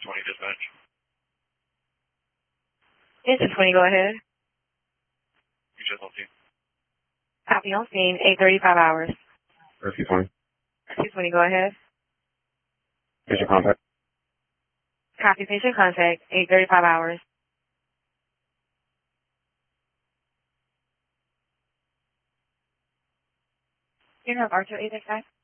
20 dispatch. Engine 20, go ahead. You just on scene. Copy on scene, 8:35 hours. Rescue 20. Rescue 20, go ahead. Patient contact. Copy patient contact, 8:35 hours. You have R2 865?